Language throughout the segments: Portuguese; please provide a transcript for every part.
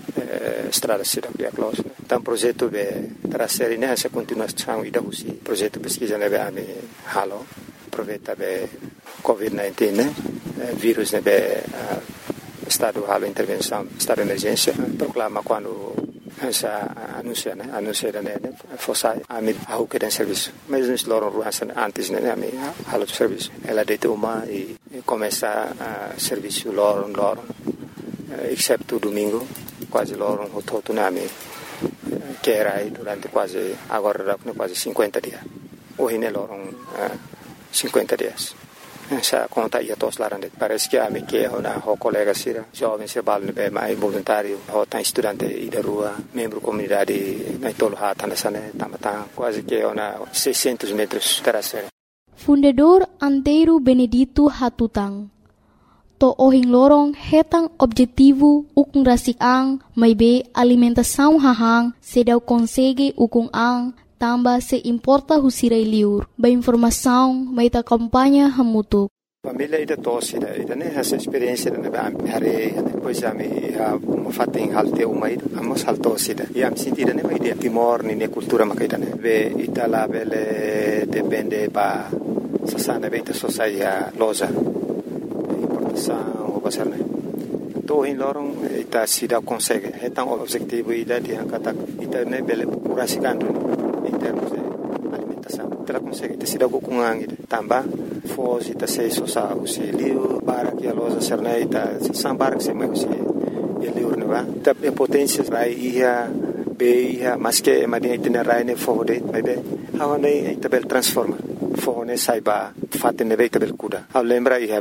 estrada cidade que close. Então projeto be trazer nessa continuação e da usi projeto pesquisa nebe ame halo aproveita be COVID-19 né vírus nebe estado halo intervenção estado de emergência proclama quando essa anuncia né fosse ame a que tem serviço mas nos loram ruas antes né ame halo de serviço ela deita uma e começa a serviço loram exceto domingo quase loram o todo nome que era aí durante quase 50 dias hoje ne loram 50 dias essa conta ia todos lá parece que a me que uma colega sira jovem se bal ne mais voluntário ou tá estudante e da rua membro comunidade na tolo hata nasane tamata quase que uma 600 metros terraceira. Fundador Antero Benedito Hatutang to ohing lorong hetang objetivo ukung rasik ang may be alimentação hahang sedau consegue ukung ang tamba se importa husiray liur ba informação may ta kampanya hamutuk. Família ida tosi ida ne essa experiência ne ba hare depois ami mafating halte umai amos haltosi ida e am sentida ne ida timor ne cultura makaida ne ve itala bele depende ba sasana beta sociedade loja o pasar né to in lorong ita sida consegue então objetivo ida dia kata ita ne bele curasikandu em termos de alimentação ela consegue ita sida kukungang ida tamba foz ita sei sosa usi liu para que a loja serna ita sambar que se mai usi e liu ne va ita potência vai ia be ia mas que madia itinerário ne fode vai be hawane ita bel transforma fone saiba fatte ne veita bel kuda a lembra ia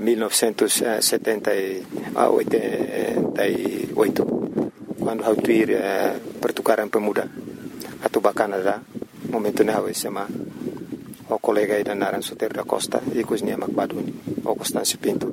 1978 quando hautuir pertukaran pemuda atau Canada momento ne hawe sema o colega ida naran Soter da Costa e cozinha Macbaduni o Constâncio Pinto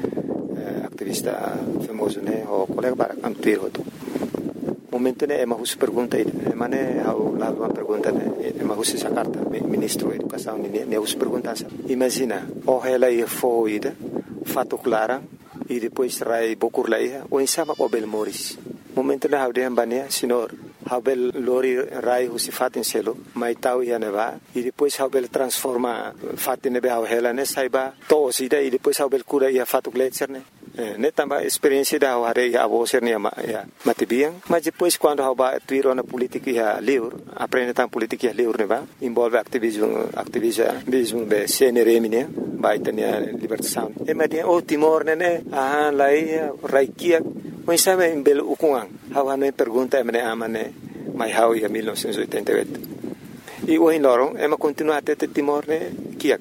activista famoso ne o colega para antuir hotu momento ne ema hus pergunta ida emane hau la uma pergunta ne ema hus essa carta ministro da educação ne hus pergunta imagina o ela ia foida fato clara e depois rai bokur laia o insama o bel moris momento ne hau de ambania senhor Habel lori rai husi fatin selo mai tau ia neva e depois Habel transforma fatin nebe hau hela ne saiba to sida e depois Habel cura ia fatu gletser ne tamba experiência da hare ia avoser ne ya matibiang mas depois quando haba tuiro na política ia liur aprende tam política ia liur neva envolve activismo be CNRM ne vai ter libertação e madia o Timor ne lai raikia mas sabe em belo ukungang hawa ne pergunta me amane mai hau ia 1988 e o lorong ema continua até Timor ne kiak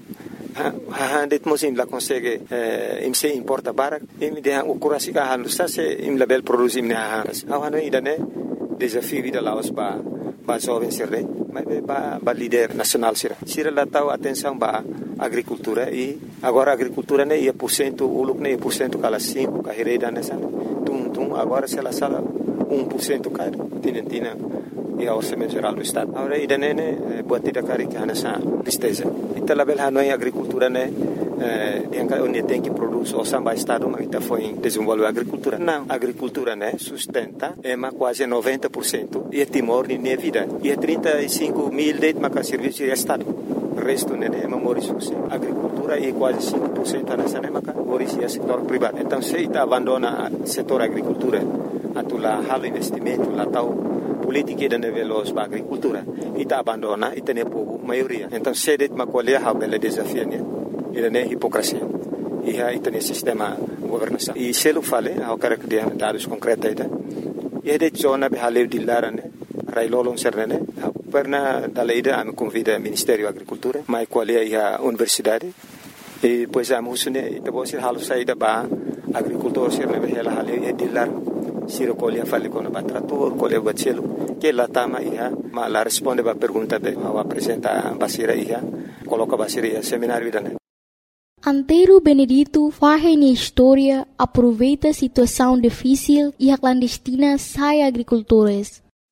det mosim la consegue im se importa barak im de o kurasi ka hanu sa se im label produzim ne hanas hawa ne idane desafio vida laos ba jovem sirre mas ba líder nacional sira la tau atenção ba agricultura e agora agricultura ne ia % uluk ne % kala 5 ka hereda nessa agora se ela sala 1% cai tinentina e a orçamento geral do estado agora ida nene buatida cari que nessa tristeza ita label hanoi agricultura ne dianca onde tem que produz o samba estado mas ita foi desenvolver agricultura não agricultura ne sustenta ma quase 90% e Timor ne vida e 35 mil de maca serviço de estado o resto ne memória agricultura e quase 5% nessa ne maca origem setor privado então se ita abandona setor agricultura atula halo investimento la tau política da nevelos ba agricultura ita abandona ita ne povo maioria então se det macolia ha bela desafio ne ida ne hipocrisia e ha ita ne sistema governação e se lo fale ha características dados concretas ida e de zona be haleu dillarane railolong sernene perna daleida am convida Ministério Agricultura mai qualia ia universidade e pois am husune ita bosi halu saida ba agricultor sernene hela haleu e dillar siro colia fale con trator colia bacelo que la tama ia ma la responde ba pergunta be wa presenta basira ia coloca basira ia seminário idane Antero Benedito faz na história aproveita a situação difícil e a clandestina sai agricultores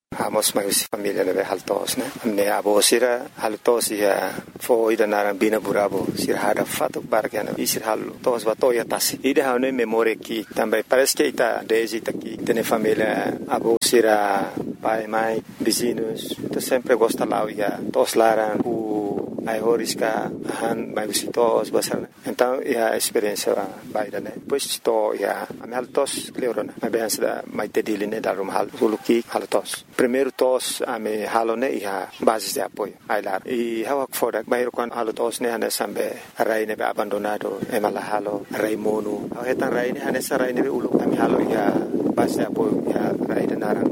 Amos mais família leve haltos né amne abo sira haltos ia foi da naran bina burabo sir hada fato barkana isir hal tos batoya tasi ida hane memória que também parece que ita desde aqui tem família abo sira pai mãe vizinhos tu sempre gosta lá ia tos laran ai horiska han mai visitos basar então a experiência baida né depois to ia am haltos cleorona mas bem da mai tediline da rum hal suluki haltos primeiro tos ame halone ia basis de apoio ai lá e hawak fodak bairo kon haltos ne hane sambe rai ne abandonado e mala halo rai monu hetan rai ne hane sarai ne ulu ame halo ia basis de apoio ia rai de naran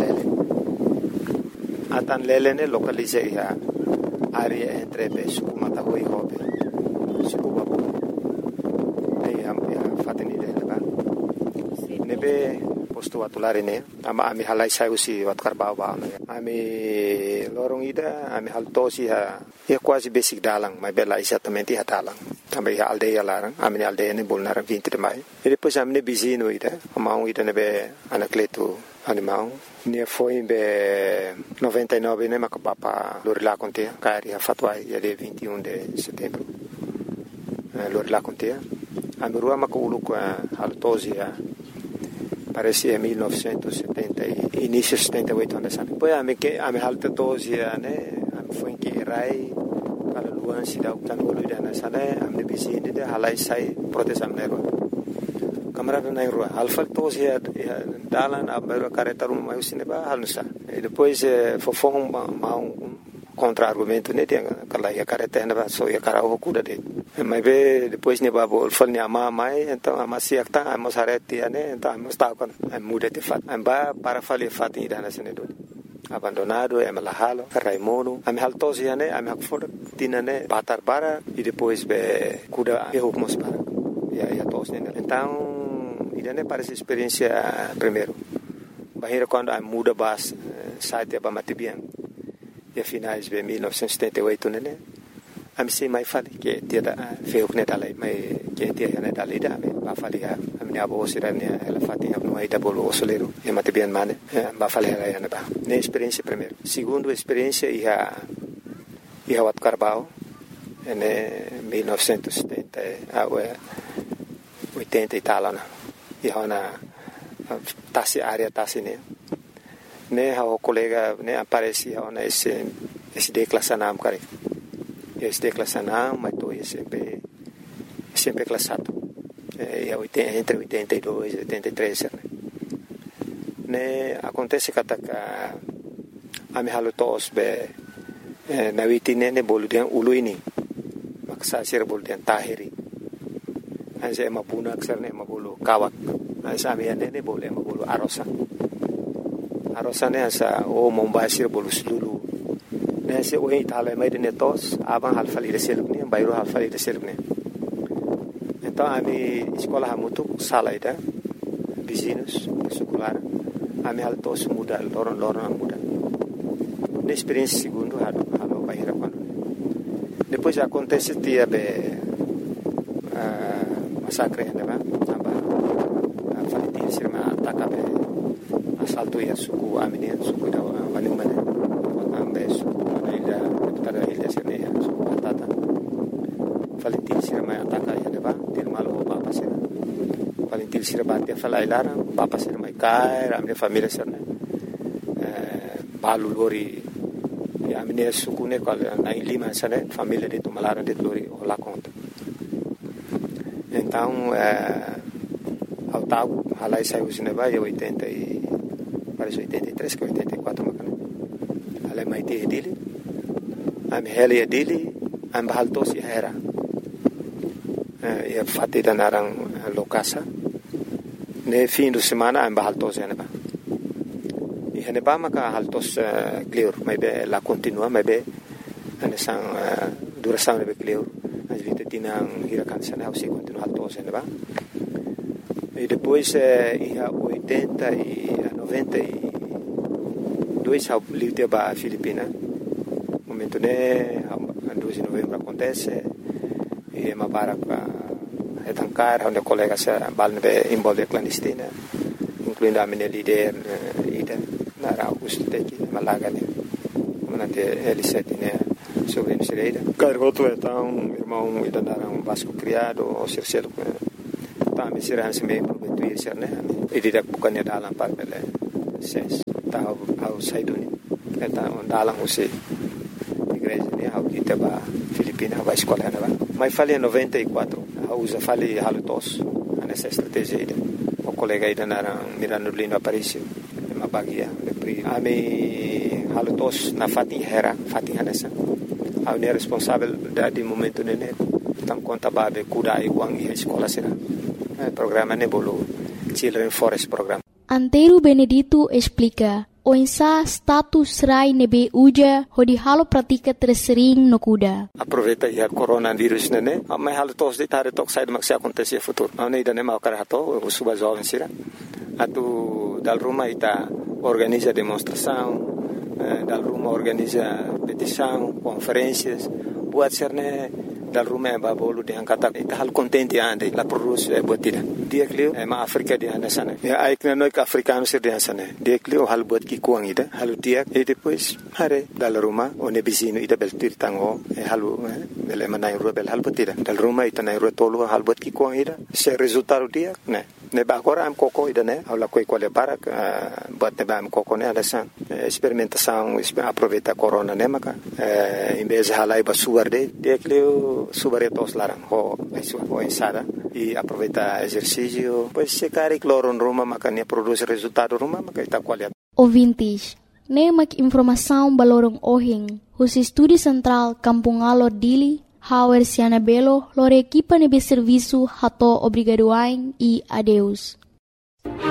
atan lele ne localize ia área entre suku matahui hobe suku babu ai am fatini de leba nebe posto atulare ne ama ami halai sausi wat karbau ba ami lorong ida ami haltosi ha quase basic dalang mai bela exatamente hatalang também a aldeia larang ami aldeia ne bolnar 20 de mai e depois ami ne bizino ida amau ida nebe anacleto animal ne foi em 99 né macapapa lorila contea cari a fatuai dia 21 de setembro lorila contea a mirua maculu com a haltosia parecia 1970 início 78 anos depois a me haltosia né foi que rai para luan sida utanolo dana sale am de bizine de halai sai proteção nero camarada na rua alfa tos ya dalan abero careta rum mai sineba halnusa depois fofong contra argumento ne tem aquela ya careta na so ya cara o cuda de mas be depois ne babo fal ne ama mai então ama siakta ama sareti ne então ama sta con muda de fat amba para fali fat ida na sene do abandonado é malahalo raimono am haltos ya ne am hakfor tinane batar bara e depois be cuda erro mos para ya tos ne então idane parece experiência primeiro bahira quando a muda bas site ba matibian e finais de 1978 né am sei mai fali que dia da feu que neta lai mai que dia né da lida ba fali a minha avó sirane ela fatinha no aí da bolo solero e matibian mane ba fali ela né ba ne experiência primeiro segundo experiência ia wat carbao né 1970 80 e tal né e hona tasi área tasi ne o colega ne aparecia ona esse declassanam cara esse declassanam mas tô sempre classado entre 82 e 83 ne acontece que a me halutos be na vitine ne boludian uluini maksa sir boludian tahiri anse mapuna aksarne mabulu kawak anse amiane ne bole mabulu arosa ne asa o mombasir bolu sulu ne se o itala mai de netos aban halfali de selukni bayro halfali de selukni então ami escola hamutu salaida vizinhos secular ami haltos muda loron muda ne experiência segundo halo bahira quando depois acontece dia massacre né ba falitir sirma atakabe assalto ya suku amine suku da wanumane ambe suku ila tada ila sene suku patata falitir sirma ataka ya ba tilmalo papa sirma falitir sirma te falailara papa sirma kai ramne família sirma balu lori ya amine suku ne kal na lima sane família de tumalara de lori ola conta então ao tago halai saiu cinema e 80 e parece 83 que 84 macana halai mai te dele am heli dele am haltos era e fatti da narang lokasa ne fim de semana am haltos ene ba e ene ba maka haltos clear mai be la continua mai be ane sang duração be clear vita tinang hirakan sana o si continua haltos ene ba e depois ia 80 e 92 ao livre ba Filipina momento né a 2 de novembro acontece e ma para etancar onde colega se balne be involve clandestina incluindo a minha líder Ida na Augusto Teki Malaga né manate L7 né sobre a Ida garoto então irmão Ida na Vasco criado o Circelo tá me será se meio prometo isso né Ida bukannya dalam part bela ses tá ao saiduni tá dalam você igreja né ao Ita ba Filipina vai escola né mas falei 94 usa falei halutos nessa estratégia Ida o colega Ida na Mirano Lino apareceu uma bagia a me halutos na Fatihera nessa a minha responsabilidade de momento nene tam conta babe kuda e uang e escola será programa nebolo Children Forest Program. Antero Benedito explica o insa status rai nebe uja hodi halo pratika tresering no kuda. Aproveita ia coronavírus nene, mas halo tos de tare tok sai mak se acontecer futuro. Não ida nem mau karato, o suba jovem sira. Atu dal rumah ita organiza demonstração, dal rumah organiza petição, conferências, buat serne dal rumah babolu de angkata ita hal contente ande la produz buat tidak. Dia klio ma Afrika di anda sana. Ya aikna noi ka africano sir di sana. Dia klio hal buat ki kuang ida, hal dia e depois hare dal rumah one bisino ida bel tir tango halu bel manai ru bel hal buat tidak. Dal rumah ita nai ru tolu hal buat ki kuang ida. Se resultado dia ne ba agora am koko ida ne aula koi quale barak buat ne ba am koko ne ada san experimentação aproveita corona ne maka em vez de halai ba suar de dia klio subaretos larang ho ensada e aproveita exercício pois se cari cloron Roma makanya produz resultado Roma maka ita qualidade ouvintes nemak informação balorong ohing hus estúdio central Kampung Alor Dili Hauer Siana Belo lore equipa nebe serviço hato obrigadoain e adeus